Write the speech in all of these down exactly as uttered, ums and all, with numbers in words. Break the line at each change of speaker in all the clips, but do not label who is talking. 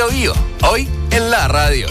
Bio Bio, hoy en la radio.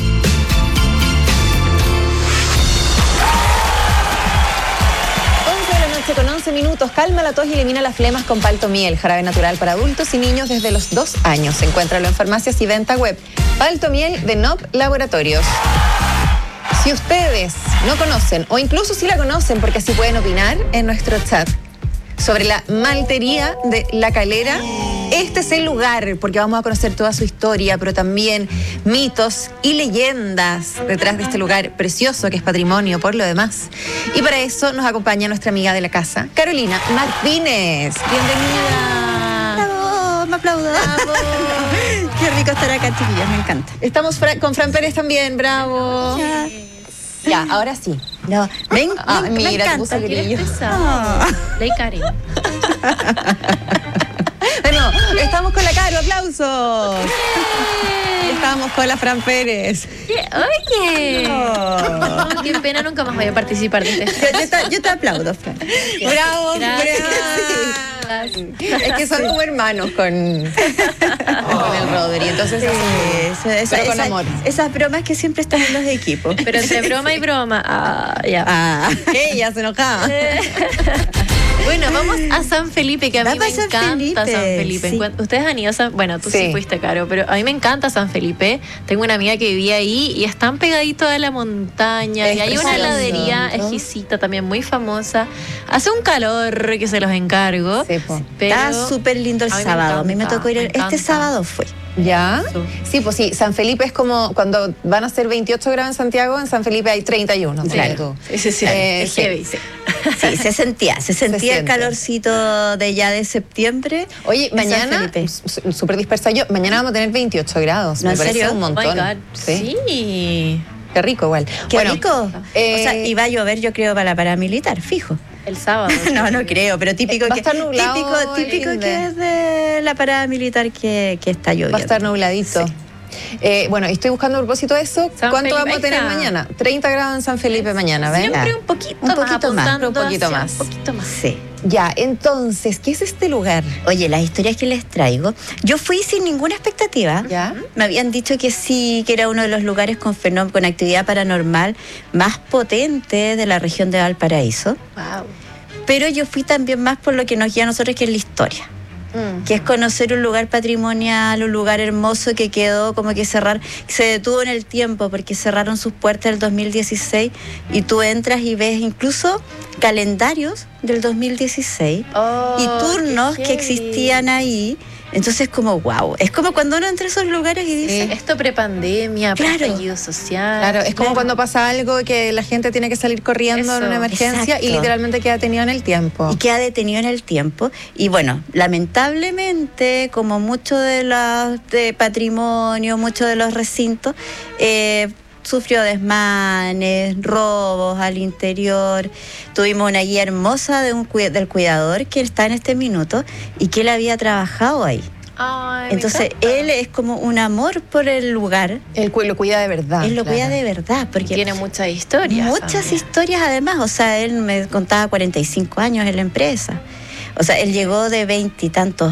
Con once minutos, calma la tos y elimina las flemas con Paltomiel, jarabe natural para adultos y niños desde los dos años. Encuéntralo en farmacias y venta web. Paltomiel de N O P Laboratorios. Si ustedes no conocen, o incluso si la conocen, porque así pueden opinar en nuestro chat sobre la maltería de La Calera, este es el lugar, porque vamos a conocer toda su historia, pero también mitos y leyendas detrás de este lugar precioso que es patrimonio por lo demás. Y para eso nos acompaña nuestra amiga de la casa, Carolina Martínez. Bienvenida.
¡Bravo! Me aplaudo.
¡Bravo!
Qué rico estar acá, chiquillas, me encanta.
Estamos fra- con Fran Pérez también, bravo.
Ya,
Ya, ahora sí.
no, ven,
Ah,
me,
mira,
me
te
encanta.
puso grillo.
Oh.
Ley Karen.
Bueno, estamos con la Caro, aplausos. Estamos con la Fran Pérez.
Oye.
Oh.
Oh, qué pena, nunca más voy a participar de este.
Yo, yo te, yo te aplaudo, Fran.
Bravo,
Gracias.
bravo. Es que son como hermanos con, con el Rodri, entonces
Sí,
así,
esa- esa-
pero con
esa-
amor.
esas bromas que siempre están en los equipos.
Pero entre broma y broma. Ah, ya.
Ah.
Ella se enojaba.
Bueno, vamos a San Felipe, que a mí
Vamos
me
a San
encanta
Felipe,
San Felipe.
sí.
Encuent- Ustedes han ido a San... Bueno, tú sí.
Sí.
fuiste, Caro, pero a mí me encanta San Felipe. Tengo una amiga que vivía ahí y están pegaditos a la montaña.
Es
y hay una
precioso,
heladería
¿no?
exquisita, también muy famosa. Hace un calor que se los encargo.
Sí, po.
pero
Está súper lindo el
a mí me
sábado. A mí me
encanta,
tocó ir.
me
Este
encanta.
sábado fue.
¿Ya?
Eso.
Sí, pues sí, San Felipe es como cuando van a ser veintiocho grados en Santiago, en San Felipe hay treinta y uno.
Sí,
Claro.
sí, sí, sí.
Eh,
es
sí.
heavy, sí.
Sí, se sentía, se sentía el
siente.
calorcito de ya de septiembre.
Oye,
en San
mañana,
Felipe.
s- súper dispersa yo, mañana vamos a tener veintiocho grados.
¿No,
Me
en
parece
serio?
un
Oh
montón.
my God.
Sí.
Sí.
Qué rico igual.
Qué
Bueno,
rico.
eh,
O sea, y va a llover, yo creo, para la paramilitar, fijo.
El sábado.
No, no creo, pero típico
Va a
que
estar nublado
típico,
el
típico
fin
que
de-
es de la paramilitar que, que está lloviendo.
Va a estar nubladito.
Sí.
Eh, bueno, y estoy buscando a propósito de eso.
San
¿Cuánto
Felipe,
vamos a tener
ahí está.
mañana? treinta grados en San Felipe mañana, ¿ven?
Siempre un poquito
Un
más,
poquito más,
apuntando
un poquito
hacia
más.
Un poquito más.
Sí.
Ya, entonces, ¿qué es este lugar?
Oye, las historias que les traigo, yo fui sin ninguna expectativa.
¿Ya?
Me habían dicho que sí, que era uno de los lugares con fenó- con actividad paranormal más potente de la región de Valparaíso.
Wow.
Pero yo fui también más por lo que nos guía a nosotros, que es la historia. Que es conocer un lugar patrimonial, un lugar hermoso que quedó como que cerrar, se detuvo en el tiempo porque cerraron sus puertas el dos mil dieciséis y tú entras y ves incluso calendarios del dos mil dieciséis
Oh,
y turnos
qué
que
heavy.
existían ahí. Entonces como wow, es como cuando uno entra a esos lugares y dice,
Esto prepandemia,
Claro.
estallido social.
Claro, es como
claro.
cuando pasa algo que la gente tiene que salir corriendo en
Eso,
una emergencia y
exacto.
literalmente queda detenido en el tiempo.
y queda detenido en el tiempo. Y bueno, lamentablemente, como mucho de los de patrimonio, muchos de los recintos, eh, sufrió desmanes, robos al interior. Tuvimos una guía hermosa de un, cui- del cuidador que está en este minuto y que él había trabajado ahí.
Ay, me
Entonces,
encanta.
él es como un amor por el lugar.
Él cu- lo cuida de verdad.
él lo
claro.
cuida de verdad, porque
Tiene muchas historias.
muchas
también.
historias además. O sea, él me contaba cuarenta y cinco años en la empresa. O sea, él llegó de veintitantos